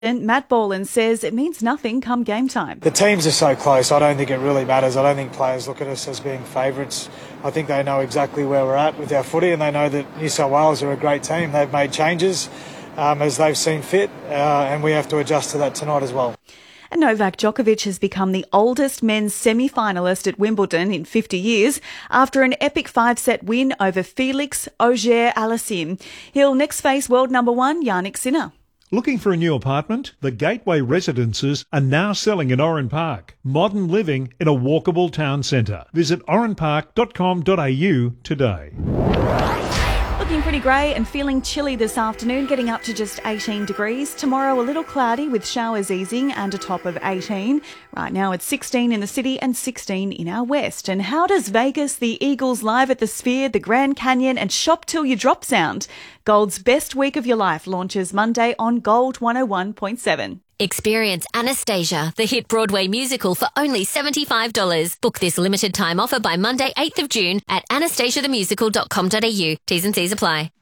And Matt Boland says it means nothing come game time. The teams are so close, I don't think it really matters. I don't think players look at us as being favourites. I think they know exactly where we're at with our footy, and they know that New South Wales are a great team. They've made changes as they've seen fit, and we have to adjust to that tonight as well. And Novak Djokovic has become the oldest men's semi-finalist at Wimbledon in 50 years after an epic 5-set win over Felix Auger-Aliassime. He'll next face world number 1 Jannik Sinner. Looking for a new apartment? The Gateway Residences are now selling in Oran Park. Modern living in a walkable town centre. Visit oranpark.com.au today. Looking pretty grey and feeling chilly this afternoon, getting up to just 18 degrees. Tomorrow a little cloudy with showers easing and a top of 18. Right now it's 16 in the city and 16 in our west. And how does Vegas, the Eagles Live at the Sphere, the Grand Canyon and Shop Till You Drop sound? Gold's Best Week of Your Life launches Monday on Gold 101.7. Experience Anastasia, the hit Broadway musical, for only $75. Book this limited time offer by Monday, 8th of June at anastasiathemusical.com.au. T's and C's apply.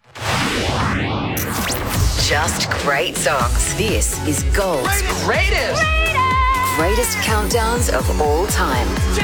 Just great songs. This is Gold's greatest countdowns of all time.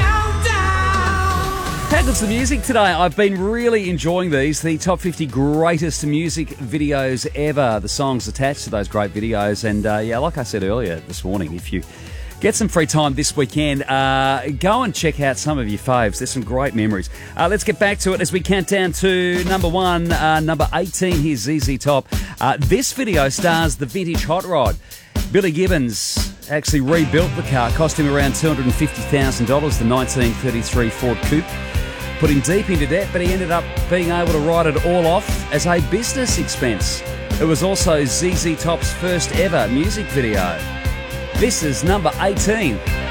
How good's the music today? I've been really enjoying these, the top 50 greatest music videos ever, the songs attached to those great videos. And like I said earlier this morning, if you get some free time this weekend, go and check out some of your faves. There's some great memories. Let's get back to it as we count down to number 1, number 18. Here's ZZ Top. This video stars the vintage hot rod. Billy Gibbons actually rebuilt the car, cost him around $250,000, the 1933 Ford Coupe. Put him deep into debt, but he ended up being able to write it all off as a business expense. It was also ZZ Top's first ever music video. This is number 18.